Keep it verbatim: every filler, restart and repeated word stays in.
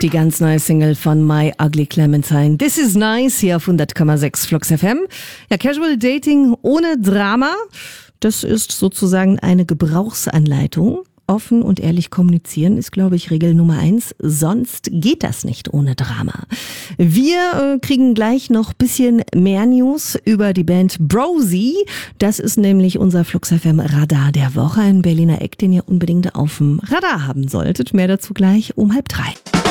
Die ganz neue Single von My Ugly Clementine. This is nice hier auf hundert Komma sechs Flux F M. Ja, Casual Dating ohne Drama. Das ist sozusagen eine Gebrauchsanleitung. Offen und ehrlich kommunizieren ist, glaube ich, Regel Nummer eins. Sonst geht das nicht ohne Drama. Wir äh, kriegen gleich noch ein bisschen mehr News über die Band Brosi. Das ist nämlich unser Flux F M Radar der Woche. Ein Berliner Eck, den ihr unbedingt auf dem Radar haben solltet. Mehr dazu gleich um halb drei.